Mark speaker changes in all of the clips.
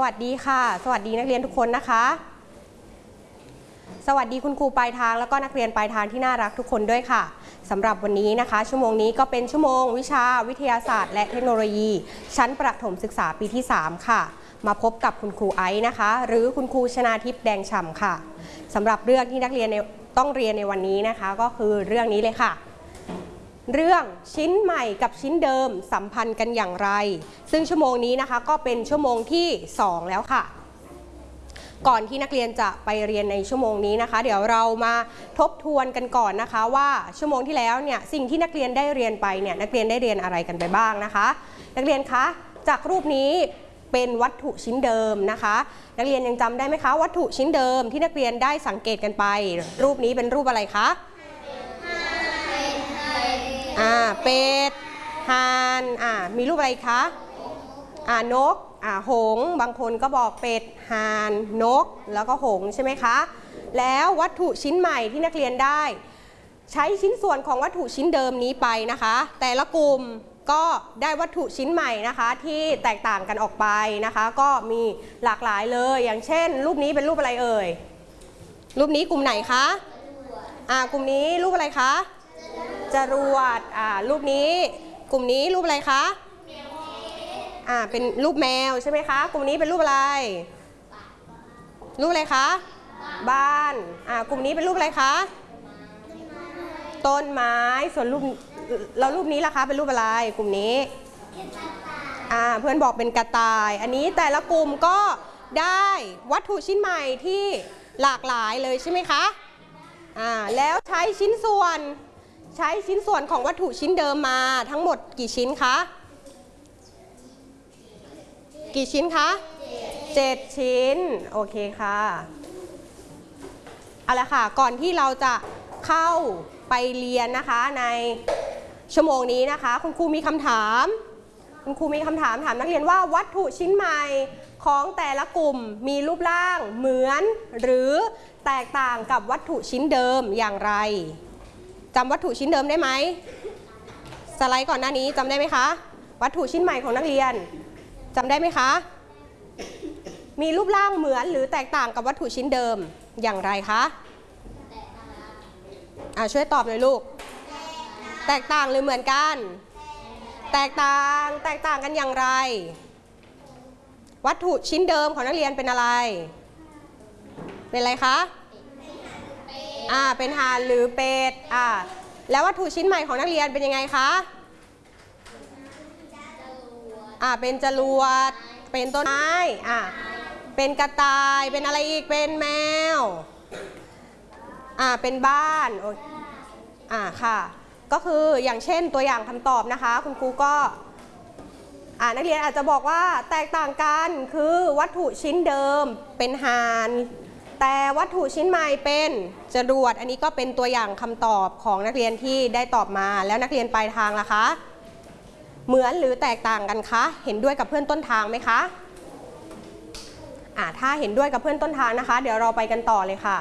Speaker 1: วัสดีค่ะสวัสดีนักเรียนทุกคนนะคะสวัสดีคุณครูปลายทางแล้วก็นักเรียนปลายทางที่น่ารักทุกคนด้วยค่ะสำหรับวันนี้นะคะชั่วโมงนี้ก็เป็นชั่วโมงวิชาวิทยาศาสตร์และเทคโนโลยีชั้นประถมศึกษาปีที่3ค่ะมาพบกับคุณครูไอซ์นะคะหรือคุณครูชนาทิพย์แดงฉ่ำค่ะสำหรับเรื่องที่นักเรียนต้องเรียนในวันนี้นะคะก็คือเรื่องนี้เลยค่ะเรื่องชิ้นใหม่กับชิ้นเดิมสัมพันธ์กันอย่างไรซึ่งชั่วโมงนี้นะคะก็เป็นชั่วโมงที่2แล้วค่ะก่อนที่นักเรียนจะไปเรียนในชั่วโมงนี้นะคะเดี๋ยวเรามาทบทวนกันก่อนนะคะว่าชั่วโมงที่แล้วเนี่ยสิ่งที่นักเรียนได้เรียนไปเนี่ยนักเรียนได้เรียนอะไรกันไปบ้างนะคะนักเรียนคะจากรูปนี้เป็นวัตถุชิ้นเดิมนะคะนักเรียนยังจำได้ไหมคะวัตถุชิ้นเดิมที่นักเรียนได้สังเกตกันไปรูปนี้เป็นรูปอะไรคะเป็ดห่านมีรูปอะไรคะนกหงส์บางคนก็บอกเป็ดห่านนกแล้วก็หงส์ใช่ไหมคะแล้ววัตถุชิ้นใหม่ที่นักเรียนได้ใช้ชิ้นส่วนของวัตถุชิ้นเดิมนี้ไปนะคะแต่ละกลุ่มก็ได้วัตถุชิ้นใหม่นะคะที่แตกต่างกันออกไปนะคะก็มีหลากหลายเลยอย่างเช่นรูปนี้เป็นรูปอะไรเอ่ยรูปนี้กลุ่มไหนคะกลุ่มนี้รูปอะไรคะจรวดรูปนี้กลุ่มนี้รูปอะไรคะเป็นรูปแมวใช่ไหมคะกลุ่มนี้เป็นรูปอะไรรูปอะไรคะบ้านกลุ่มนี้เป็นรูปอะไรคะต้นไม้ส่วนรูปนี้ล่ะคะเป็นรูปอะไรกลุ่มนี้เพื่อนบอกเป็นกระต่ายอันนี้แต่ละกลุ่มก็ได้วัตถุชิ้นใหม่ที่หลากหลายเลยใช่ไหมคะแล้วใช้ชิ้นส่วนของวัตถุชิ้นเดิมมาทั้งหมดกี่ชิ้นคะกี่ชิ้นคะ7ชิ้นโอเคค่ะเอาละค่ะก่อนที่เราจะเข้าไปเรียนนะคะในชั่วโมงนี้นะคะคุณครูมีคำถามถามนักเรียนว่าวัตถุชิ้นใหม่ของแต่ละกลุ่มมีรูปร่างเหมือนหรือแตกต่างกับวัตถุชิ้นเดิมอย่างไรจำวัตถุชิ้นเดิมได้ไหมสไลด์ก่อนหน้านี้จำได้ไหมคะวัตถุชิ้นใหม่ของนักเรียนจำได้ไหมคะมีรูปร่างเหมือนหรือแตกต่างกับวัตถุชิ้นเดิมอย่างไรคะช่วยตอบหน่อยลูกแตกต่างหรือเหมือนกันแตกต่างกันอย่างไรวัตถุชิ้นเดิมของนักเรียนเป็นอะไรเป็นอะไรคะเป็นห่านหรือเป็ดแล้ววัตถุชิ้นใหม่ของนักเรียนเป็นยังไงคะเป็นจรวดเป็นต้นไม้เป็นกระต่ายเป็นอะไรอีกเป็นแมวเป็นบ้านค่ะก็คืออย่างเช่นตัวอย่างคำตอบนะคะคุณครูก็นักเรียนอาจจะบอกว่าแตกต่างกันคือวัตถุชิ้นเดิมเป็นห่านแต่วัตถุชิ้นใหม่เป็นจรวดอันนี้ก็เป็นตัวอย่างคำตอบของนักเรียนที่ได้ตอบมาแล้วนักเรียนปลายทางล่ะคะเหมือนหรือแตกต่างกันคะเห็นด้วยกับเพื่อนต้นทางไหมคะถ้าเห็นด้วยกับเพื่อนต้นทางนะคะเดี๋ยวเราไปกันต่อเลยค่ะ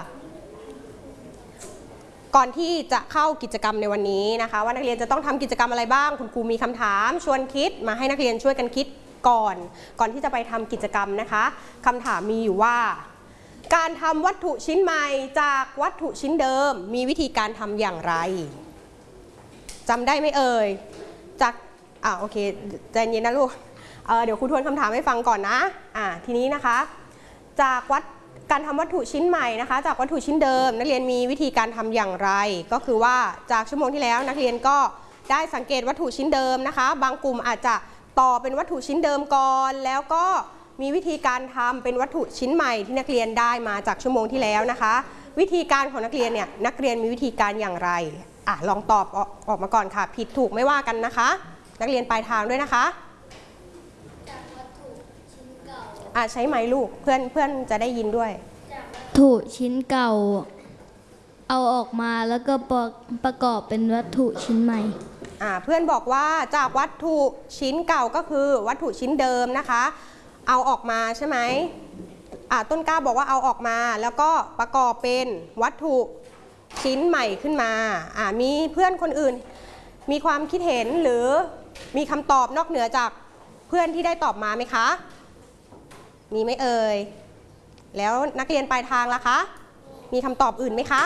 Speaker 1: ก่อนที่จะเข้ากิจกรรมในวันนี้นะคะว่านักเรียนจะต้องทำกิจกรรมอะไรบ้างคุณครูมีคำถามชวนคิดมาให้นักเรียนช่วยกันคิดก่อนที่จะไปทำกิจกรรมนะคะคำถามมีอยู่ว่าการทำวัตถุชิ้นใหม่จากวัตถุชิ้นเดิมมีวิธีการทำอย่างไรจำได้ไหมเอ่ยจากโอเคใจเย็นนะลูกเดี๋ยวครูทวนคำถามให้ฟังก่อนนะทีนี้นะคะจากการทำวัตถุชิ้นใหม่นะคะจากวัตถุชิ้นเดิมนักเรียนมีวิธีการทำอย่างไรก็คือว่าจากชั่วโมงที่แล้วนักเรียนก็ได้สังเกตวัตถุชิ้นเดิมนะคะบางกลุ่มอาจจะต่อเป็นวัตถุชิ้นเดิมก่อนแล้วก็มีวิธีการทำเป็นวัตถุชิ้นใหม่ที่นักเรียนได้มาจากชั่วโมงที่แล้วนะคะวิธีการของนักเรียนเนี่ยนักเรียนมีวิธีการอย่างไรลองตอบออกมาก่อนค่ะผิดถูกไม่ว่ากันนะคะนักเรียนปลายทางด้วยนะคะใช้ไมค์ลูกเพื่อนจะได้ยินด้วย
Speaker 2: วัตถุชิ้นเก่าเอาออกมาแล้วก็ประกอบเป็นวัตถุชิ้นใหม่
Speaker 1: เพื่อนบอกว่าจากวัตถุชิ้นเก่าก็คือวัตถุชิ้นเดิมนะคะเอาออกมาใช่ไหมต้นกล้าบอกว่าเอาออกมาแล้วก็ประกอบเป็นวัตถุชิ้นใหม่ขึ้นมามีเพื่อนคนอื่นมีความคิดเห็นหรือมีคำตอบนอกเหนือจากเพื่อนที่ได้ตอบมาไหมคะมีไหมเอ่ยแล้วนักเรียนปลายทางล่ะคะมีคำตอบอื่นไหมคะ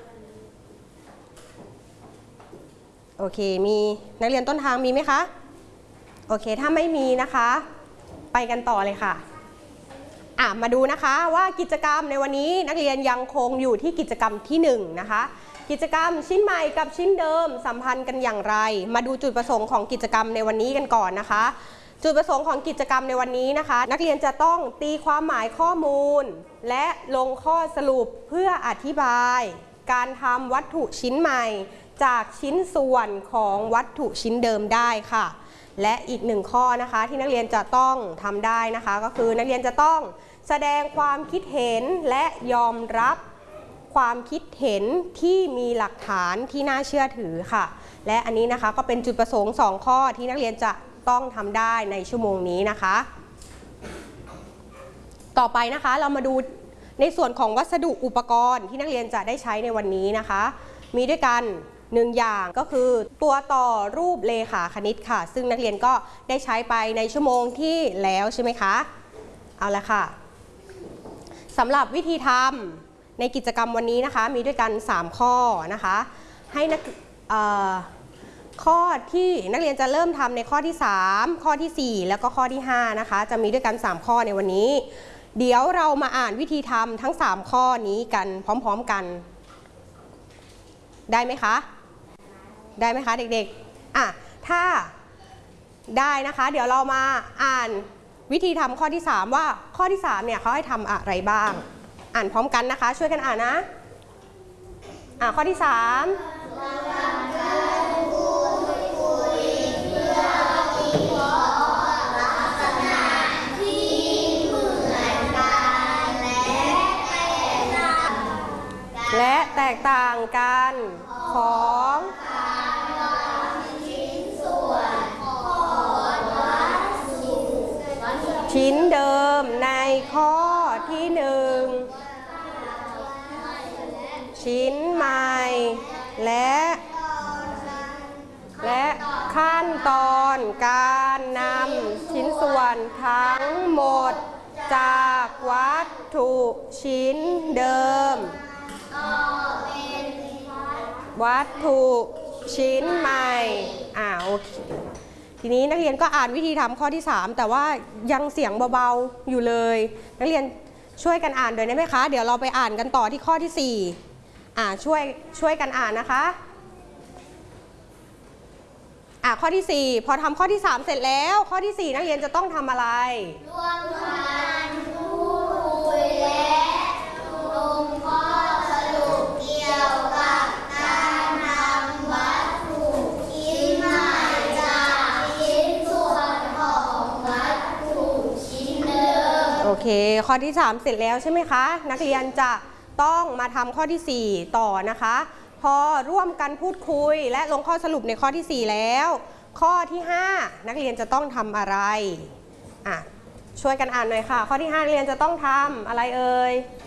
Speaker 1: โอเคมีนักเรียนต้นทางมีไหมคะโอเคถ้าไม่มีนะคะไปกันต่อเลยค่ะมาดูนะคะว่ากิจกรรมในวันนี้นักเรียนยังคงอยู่ที่กิจกรรมที่1นะคะกิจกรรมชิ้นใหม่กับชิ้นเดิมสัมพันธ์กันอย่างไรมาดูจุดประสงค์ของกิจกรรมในวันนี้กันก่อนนะคะจุดประสงค์ของกิจกรรมในวันนี้นะคะนักเรียนจะต้องตีความหมายข้อมูลและลงข้อสรุปเพื่ออธิบายการทำวัตถุชิ้นใหม่จากชิ้นส่วนของวัตถุชิ้นเดิมได้ค่ะและอีก1ข้อนะคะที่นักเรียนจะต้องทำได้นะคะก็คือนักเรียนจะต้องแสดงความคิดเห็นและยอมรับความคิดเห็นที่มีหลักฐานที่น่าเชื่อถือค่ะและอันนี้นะคะก็เป็นจุดประสงค์2ข้อที่นักเรียนจะต้องทำได้ในชั่วโมงนี้นะคะต่อไปนะคะเรามาดูในส่วนของวัสดุอุปกรณ์ที่นักเรียนจะได้ใช้ในวันนี้นะคะมีด้วยกัน1อย่างก็คือตัวต่อรูปเลขาคณิตค่ะซึ่งนักเรียนก็ได้ใช้ไปในชั่วโมงที่แล้วใช่ไหมคะเอาละค่ะสำหรับวิธีทำในกิจกรรมวันนี้นะคะมีด้วยกัน3ข้อนะคะให้ข้อที่นักเรียนจะเริ่มทำในข้อที่3ข้อที่4แล้วก็ข้อที่5นะคะจะมีด้วยกัน3ข้อในวันนี้เดี๋ยวเรามาอ่านวิธีทำทั้ง3ข้อนี้กันพร้อมๆกันได้ไหมคะได้ไหมคะเด็กๆถ้าได้นะคะเดี๋ยวเรามาอ่านวิธีทำข้อที่3ว่าข้อที่3เนี่ยเขาให้ทำอะไรบ้างอ่านพร้อมกันนะคะช่วยกันอ่านนะข้อที่3และแตกต่างกันของชิ้นเดิมในข้อที่1ชิ้นใหม่และขั้นตอนการนำชิ้นส่วนทั้งหมดจากวัตถุชิ้นเดิมวัตถุชิ้นใหม่โอเคทีนี้นักเรียนก็อ่านวิธีทำข้อที่3แต่ว่ายังเสียงเบาๆอยู่เลยนักเรียนช่วยกันอ่านด้วยได้ไหมคะเดี๋ยวเราไปอ่านกันต่อที่ข้อที่4ช่วยกันอ่านนะคะข้อที่4พอทำข้อที่3เสร็จแล้วข้อที่4นักเรียนจะต้องทำอะไรร่วมกันพูดคุยและลงข้อสรุปเกี่ยวกับการทำวัตถุชิ้นใหม่จากชิ้นส่วนของวัตถุชิ้นเดิมโอเคข้อที่3เสร็จแล้วใช่ไหมคะนักเรียนจะต้องมาทำข้อที่4ต่อนะคะพอร่วมกันพูดคุยและลงข้อสรุปในข้อที่4แล้วข้อที่5นักเรียนจะต้องทำอะไรช่วยกันอ่านหน่อยค่ะข้อที่5นักเรียนจะต้องทำอะไรเอ่ย